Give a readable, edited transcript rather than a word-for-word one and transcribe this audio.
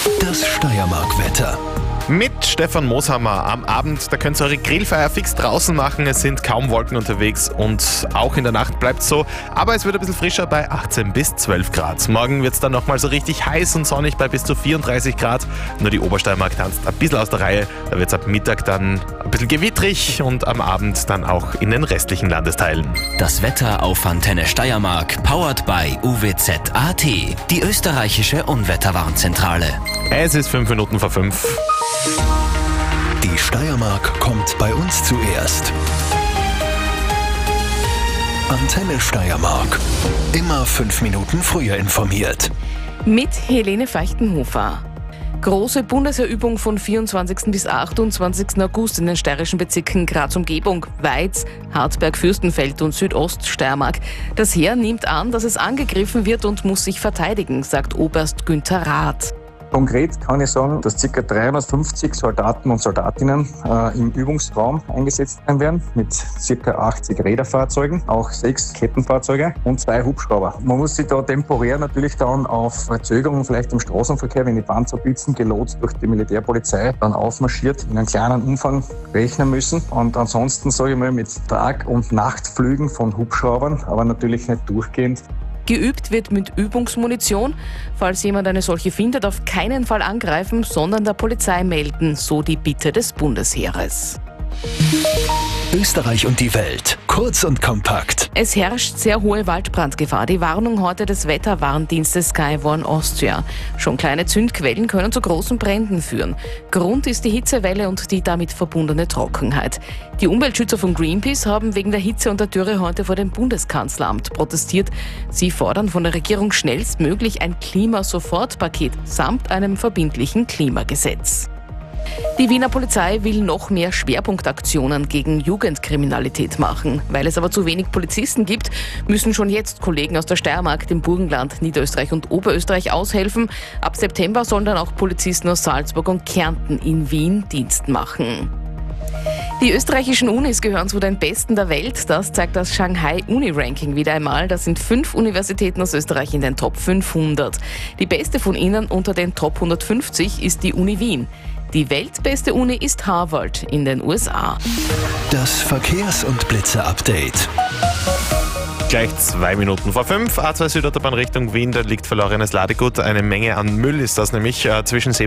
Das Steiermark-Wetter. Mit Stefan Mooshammer am Abend, da könnt ihr eure Grillfeier fix draußen machen. Es sind kaum Wolken unterwegs und auch in der Nacht bleibt es so. Aber es wird ein bisschen frischer bei 18 bis 12 Grad. Morgen wird es dann nochmal so richtig heiß und sonnig bei bis zu 34 Grad. Nur die Obersteiermark tanzt ein bisschen aus der Reihe. Da wird es ab Mittag dann ein bisschen gewittrig und am Abend dann auch in den restlichen Landesteilen. Das Wetter auf Antenne Steiermark, powered by UWZ.at, die österreichische Unwetterwarnzentrale. Es ist 5 Minuten vor 5. Die Steiermark kommt bei uns zuerst. Antenne Steiermark. Immer 5 Minuten früher informiert. Mit Helene Feichtenhofer. Große Bundesheerübung von 24. bis 28. August in den steirischen Bezirken Graz-Umgebung, Weiz, Hartberg, Fürstenfeld und Südoststeiermark. Das Heer nimmt an, dass es angegriffen wird und muss sich verteidigen, sagt Oberst Günther Rath. Konkret kann ich sagen, dass ca. 350 Soldaten und Soldatinnen im Übungsraum eingesetzt sein werden, mit ca. 80 Räderfahrzeugen, auch 6 Kettenfahrzeuge und 2 Hubschrauber. Man muss sich da temporär natürlich dann auf Verzögerungen vielleicht im Straßenverkehr, wenn die Panzer blitzen, gelotst durch die Militärpolizei, dann aufmarschiert, in einem kleinen Umfang rechnen müssen. Und ansonsten, sage ich mal, mit Tag- und Nachtflügen von Hubschraubern, aber natürlich nicht durchgehend. Geübt wird mit Übungsmunition. Falls jemand eine solche findet, auf keinen Fall angreifen, sondern der Polizei melden, so die Bitte des Bundesheeres. Österreich und die Welt. Kurz und kompakt. Es herrscht sehr hohe Waldbrandgefahr. Die Warnung heute des Wetterwarndienstes Skywarn Austria. Schon kleine Zündquellen können zu großen Bränden führen. Grund ist die Hitzewelle und die damit verbundene Trockenheit. Die Umweltschützer von Greenpeace haben wegen der Hitze und der Dürre heute vor dem Bundeskanzleramt protestiert. Sie fordern von der Regierung schnellstmöglich ein Klimasofortpaket samt einem verbindlichen Klimagesetz. Die Wiener Polizei will noch mehr Schwerpunktaktionen gegen Jugendkriminalität machen. Weil es aber zu wenig Polizisten gibt, müssen schon jetzt Kollegen aus der Steiermark, dem Burgenland, Niederösterreich und Oberösterreich aushelfen. Ab September sollen dann auch Polizisten aus Salzburg und Kärnten in Wien Dienst machen. Die österreichischen Unis gehören zu den besten der Welt. Das zeigt das Shanghai Uni-Ranking wieder einmal. Da sind 5 Universitäten aus Österreich in den Top 500. Die beste von ihnen unter den Top 150 ist die Uni Wien. Die weltbeste Uni ist Harvard in den USA. Das Verkehrs- und Blitzer-Update. Gleich 2 Minuten vor 5. A2 Südautobahn Richtung Wien, da liegt verlorenes Ladegut. Eine Menge an Müll ist das nämlich zwischen